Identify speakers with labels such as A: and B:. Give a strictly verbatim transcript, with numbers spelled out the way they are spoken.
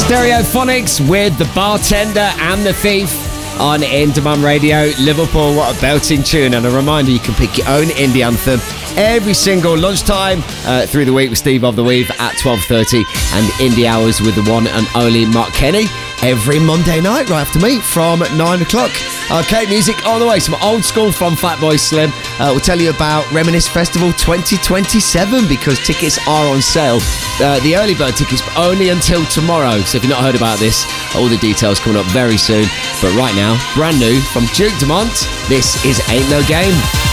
A: Stereophonics with The Bartender and The Thief on In Demand Radio. Liverpool, what a belting tune. And a reminder, you can pick your own indie anthem every single lunchtime uh, through the week with Steve of the Weave at twelve thirty, and Indie Hours with the one and only Mark Kenny every Monday night right after me from nine o'clock. Okay, music on the way. Some old school from Fatboy Slim. Uh, we'll tell you about Reminisce Festival twenty twenty-seven because tickets are on sale. Uh, the early bird tickets only until tomorrow. So if you've not heard about this, all the details coming up very soon. But right now, brand new from Duke Dumont, this is Ain't No Game.